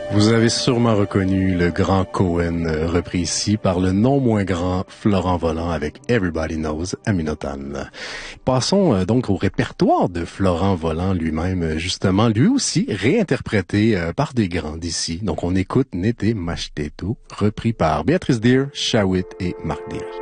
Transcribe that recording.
Vous avez sûrement reconnu le grand Cohen repris ici par le non moins grand Florent Volant avec Everybody Knows Aminotan. Passons donc au répertoire de Florent Volant lui-même, justement, lui aussi réinterprété par des grands d'ici. Donc on écoute Nete Machtetu, repris par Béatrice Deer, Shawit et Marc Derry.